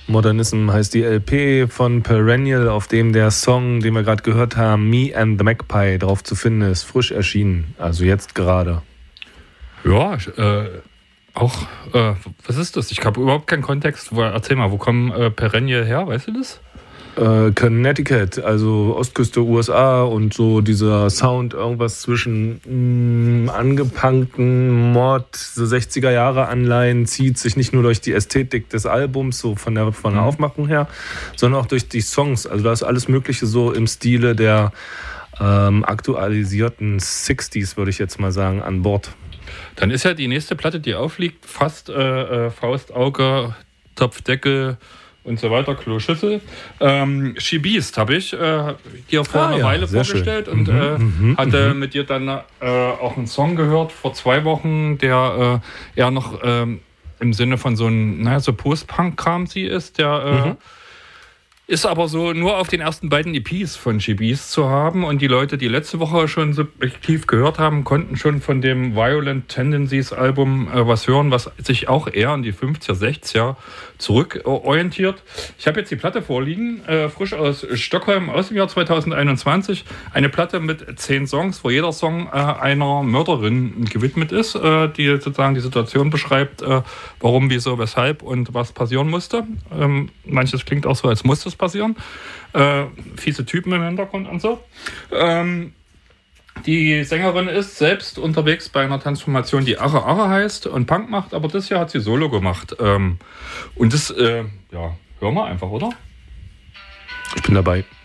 Modernism heißt die LP von Perennial, auf dem der Song, den wir gerade gehört haben, Me and the Magpie, drauf zu finden ist. Frisch erschienen, also jetzt gerade. Ja, was ist das? Ich habe überhaupt keinen Kontext. Erzähl mal, wo kommen Perennial her? Weißt du das? Connecticut, also Ostküste USA und so dieser Sound, irgendwas zwischen angepunkten Mod, so 60er Jahre Anleihen, zieht sich nicht nur durch die Ästhetik des Albums, so von der Aufmachung her, sondern auch durch die Songs. Also da ist alles Mögliche so im Stile der aktualisierten 60s, würde ich jetzt mal sagen, an Bord. Dann ist ja die nächste Platte, die aufliegt, fast Faust, Auge, Topfdeckel und so weiter, Kloschüssel. She Beast habe ich dir vor einer Weile vorgestellt schön. Und hatte mit dir dann auch einen Song gehört vor 2 Wochen, der eher noch im Sinne von so Post-Punk-Kram sie ist, der ist aber so nur auf den ersten beiden EPs von She Beast zu haben. Und die Leute, die letzte Woche schon subjektiv gehört haben, konnten schon von dem Violent Tendencies Album was hören, was sich auch eher an die 50er, 60er zurückorientiert. Ich habe jetzt die Platte vorliegen, frisch aus Stockholm aus dem Jahr 2021. Eine Platte mit 10 Songs, wo jeder Song einer Mörderin gewidmet ist, die sozusagen die Situation beschreibt, warum, wieso, weshalb und was passieren musste. Manches klingt auch so, als musste es passieren. Fiese Typen im Hintergrund und so. Die Sängerin ist selbst unterwegs bei einer Transformation, die Arre Arre heißt und Punk macht, aber das Jahr hat sie Solo gemacht. Und das, hören wir einfach, oder? Ich bin dabei.